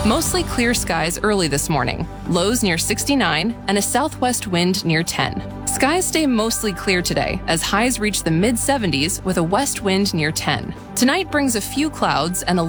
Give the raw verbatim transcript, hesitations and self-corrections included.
Mostly clear skies early this morning, lows near sixty-nine and a southwest wind near ten. Skies stay mostly clear today as highs reach the mid seventies with a west wind near ten. Tonight brings a few clouds and a